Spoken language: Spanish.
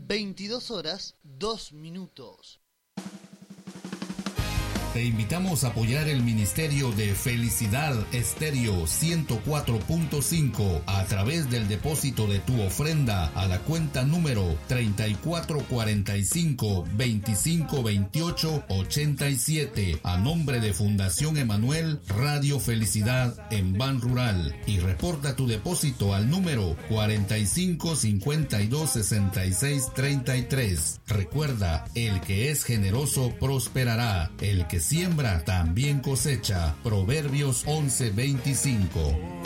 22:02. Te invitamos a apoyar el Ministerio de Felicidad Estéreo 104.5 a través del depósito de tu ofrenda a la cuenta número 3445-2528-87 a nombre de Fundación Emanuel Radio Felicidad en Ban Rural, y reporta tu depósito al número 45526633. Recuerda, el que es generoso prosperará, el que siembra también cosecha. Proverbios 11:25.